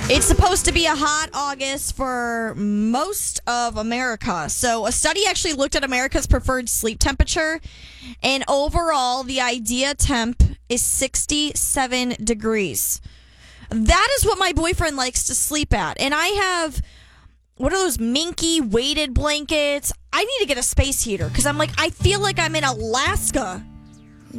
It's supposed to be a hot August for most of America. So a study actually looked at America's preferred sleep temperature, and overall, the idea temp is 67 degrees. That is what my boyfriend likes to sleep at. And I have, what are those minky weighted blankets? I need to get a space heater because I'm like, I feel like I'm in Alaska